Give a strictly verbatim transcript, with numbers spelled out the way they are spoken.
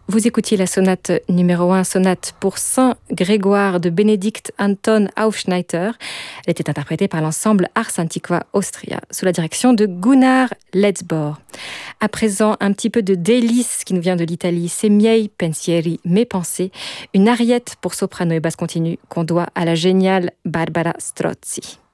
Vous écoutiez la sonate numéro un, sonate pour Saint Grégoire de Bénédicte Anton Aufschneider. Elle était interprétée par l'ensemble Ars Antiqua Austria, sous la direction de Gunnar Letzbor. À présent, un petit peu de délice qui nous vient de l'Italie. C'est Miei Pensieri, Mes pensées, une ariette pour soprano et basse continue qu'on doit à la géniale Barbara Strozzi.